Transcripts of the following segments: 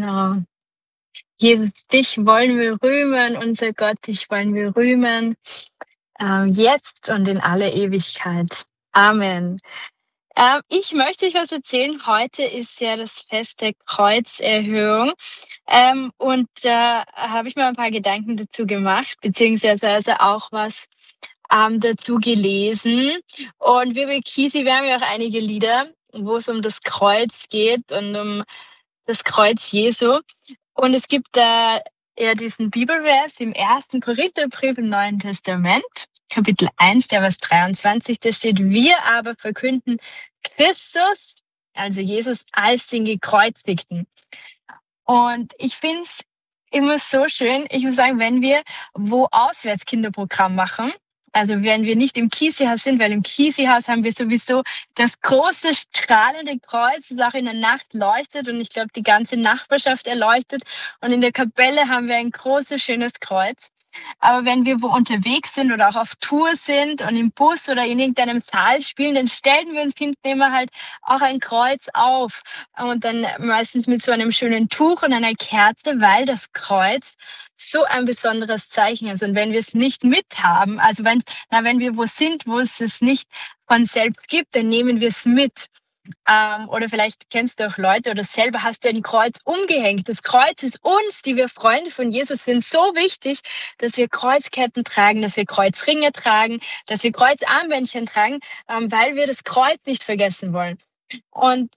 Genau. Jesus, dich wollen wir rühmen, unser Gott, dich wollen wir rühmen, jetzt und in alle Ewigkeit. Amen. Ich möchte euch was erzählen. Heute ist ja das Fest der Kreuzerhöhung. Und da habe ich mir ein paar Gedanken dazu gemacht, beziehungsweise auch was dazu gelesen. Und wir bei Kisi, wir haben ja auch einige Lieder, wo es um das Kreuz geht und um das Kreuz Jesu. Und es gibt da ja diesen Bibelvers im 1. Korintherbrief im Neuen Testament, Kapitel 1, der Vers 23, da steht: Wir aber verkünden Christus, also Jesus, als den Gekreuzigten. Und ich finde es immer so schön, ich muss sagen, wenn wir wo auswärts Kinderprogramm machen, also wenn wir nicht im Kisihaus sind, weil im Kisihaus haben wir sowieso das große strahlende Kreuz, das auch in der Nacht leuchtet und ich glaube, die ganze Nachbarschaft erleuchtet. Und in der Kapelle haben wir ein großes, schönes Kreuz. Aber wenn wir wo unterwegs sind oder auch auf Tour sind und im Bus oder in irgendeinem Saal spielen, dann stellen wir uns hinten immer halt auch ein Kreuz auf. Und dann meistens mit so einem schönen Tuch und einer Kerze, weil das Kreuz so ein besonderes Zeichen ist. Und wenn wir es nicht mithaben, also wenn wir wo sind, wo es nicht von selbst gibt, dann nehmen wir es mit. Oder vielleicht kennst du auch Leute oder selber hast du ein Kreuz umgehängt. Das Kreuz ist uns, die wir Freunde von Jesus sind, so wichtig, dass wir Kreuzketten tragen, dass wir Kreuzringe tragen, dass wir Kreuzarmbändchen tragen, weil wir das Kreuz nicht vergessen wollen. Und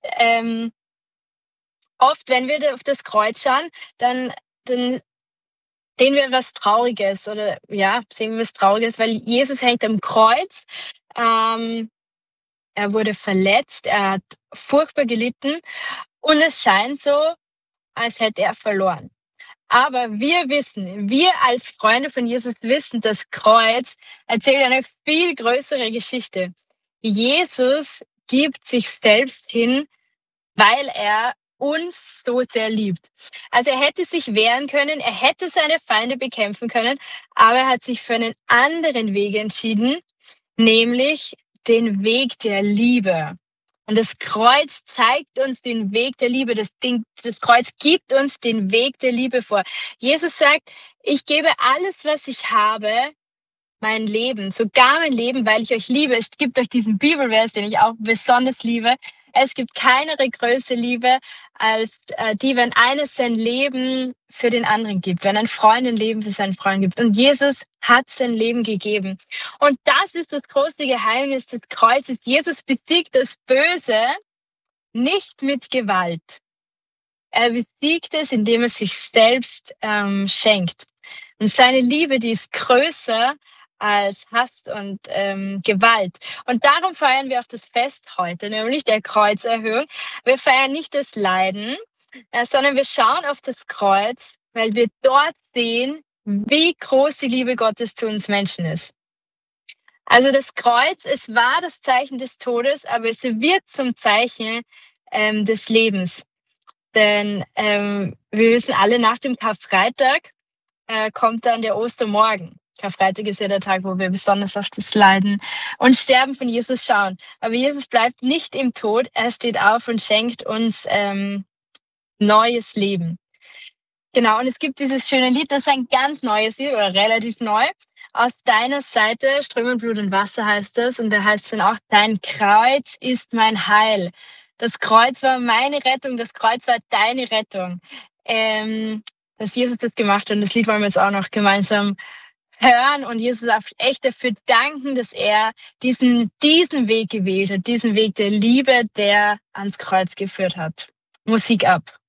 oft, wenn wir auf das Kreuz schauen, dann sehen wir was Trauriges oder ja, sehen wir was Trauriges, weil Jesus hängt am Kreuz. Er wurde verletzt, er hat furchtbar gelitten und es scheint so, als hätte er verloren. Aber wir als Freunde von Jesus wissen, das Kreuz erzählt eine viel größere Geschichte. Jesus gibt sich selbst hin, weil er uns so sehr liebt. Also er hätte sich wehren können, er hätte seine Feinde bekämpfen können, aber er hat sich für einen anderen Weg entschieden, nämlich den Weg der Liebe. Und das Kreuz zeigt uns den Weg der Liebe. Das Kreuz gibt uns den Weg der Liebe vor. Jesus sagt, ich gebe alles, was ich habe, mein Leben, sogar mein Leben, weil ich euch liebe. Es gibt euch diesen Bibelvers, den ich auch besonders liebe. Es gibt keine größere Liebe als die, wenn einer sein Leben für den anderen gibt, wenn ein Freund ein Leben für seinen Freund gibt. Und Jesus hat sein Leben gegeben. Und das ist das große Geheimnis des Kreuzes. Jesus besiegt das Böse nicht mit Gewalt. Er besiegt es, indem er sich selbst schenkt. Und seine Liebe, die ist größer als Hass und Gewalt. Und darum feiern wir auch das Fest heute, nämlich der Kreuzerhöhung. Wir feiern nicht das Leiden, sondern wir schauen auf das Kreuz, weil wir dort sehen, wie groß die Liebe Gottes zu uns Menschen ist. Also das Kreuz, es war das Zeichen des Todes, aber es wird zum Zeichen des Lebens. Denn wir wissen alle, nach dem Karfreitag kommt dann der Ostermorgen. Karfreitag ist ja der Tag, wo wir besonders auf das Leiden und Sterben von Jesus schauen. Aber Jesus bleibt nicht im Tod, er steht auf und schenkt uns neues Leben. Genau, und es gibt dieses schöne Lied, das ist ein ganz neues Lied oder relativ neu. Aus deiner Seite strömen Blut und Wasser heißt das. Und da heißt es dann auch, dein Kreuz ist mein Heil. Das Kreuz war meine Rettung, das Kreuz war deine Rettung. Dass Jesus das gemacht hat. Und das Lied wollen wir jetzt auch noch gemeinsam hören und Jesus auch echt dafür danken, dass er diesen Weg gewählt hat, diesen Weg der Liebe, der ans Kreuz geführt hat. Musik ab.